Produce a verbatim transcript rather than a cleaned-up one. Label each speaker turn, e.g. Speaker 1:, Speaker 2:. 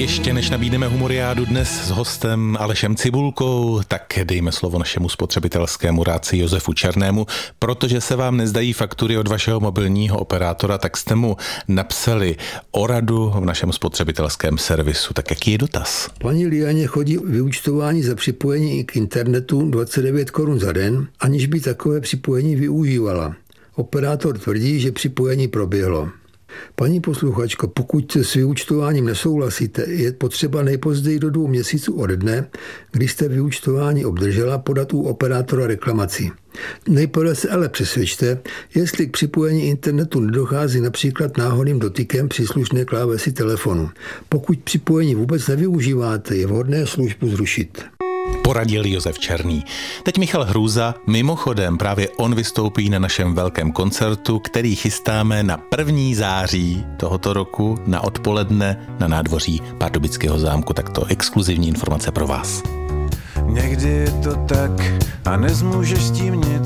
Speaker 1: Ještě než nabídneme humoriádu dnes s hostem Alešem Cibulkou, tak dejme slovo našemu spotřebitelskému rádci Josefu Černému. Protože se vám nezdají faktury od vašeho mobilního operátora, tak jste mu napsali o radu v našem spotřebitelském servisu. Tak jaký je dotaz?
Speaker 2: Paní Lianě chodí vyúčtování za připojení k internetu dvacet devět korun za den, aniž by takové připojení využívala. Operátor tvrdí, že připojení proběhlo. Paní posluchačko, pokud s vyúčtováním nesouhlasíte, je potřeba nejpozději do dvou měsíců ode dne, kdy jste vyúčtování obdržela, podat u operátora reklamaci. Nejprve se ale přesvědčte, jestli k připojení internetu nedochází například náhodným dotykem příslušné klávesy telefonu. Pokud připojení vůbec nevyužíváte, je vhodné službu zrušit.
Speaker 1: Poradil Josef Černý. Teď Michal Hrůza, mimochodem právě on vystoupí na našem velkém koncertu, který chystáme na první září tohoto roku na odpoledne na nádvoří Pardubického zámku. Tak to exkluzivní informace pro vás.
Speaker 3: Někdy je to tak a nezmůžeš s tím nic,